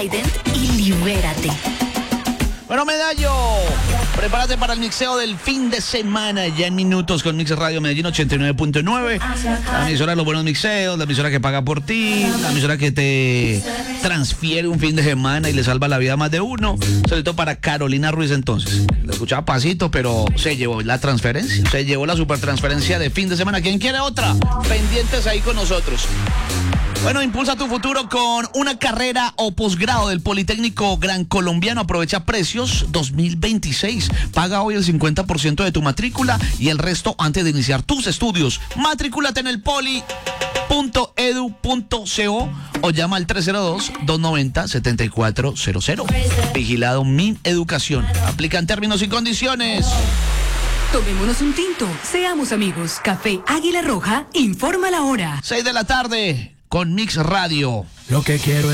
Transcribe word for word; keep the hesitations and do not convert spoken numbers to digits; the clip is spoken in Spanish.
y libérate. Bueno, Medallo, prepárate para el mixeo del fin de semana, ya en minutos con Mix Radio Medellín ochenta y nueve punto nueve. La emisora de los buenos mixeos, la emisora que paga por ti, la emisora que te transfiere un fin de semana y le salva la vida a más de uno. Sobre todo para Carolina Ruiz entonces. La escuchaba pasito, pero se llevó la transferencia, se llevó la super transferencia de fin de semana. ¿Quién quiere otra? Pendientes ahí con nosotros. Bueno, impulsa tu futuro con una carrera o posgrado del Politécnico Gran Colombiano. Aprovecha precios dos mil veintiséis. Paga hoy el cincuenta por ciento de tu matrícula y el resto antes de iniciar tus estudios. Matrículate en el poli punto edu punto co o llama al tres cero dos, dos nueve cero, siete cuatro cero cero. Vigilado Mi Educación. Aplican términos y condiciones. Tomémonos un tinto, seamos amigos. Café Águila Roja informa la hora. seis de la tarde con Mix Radio. Lo que quiero es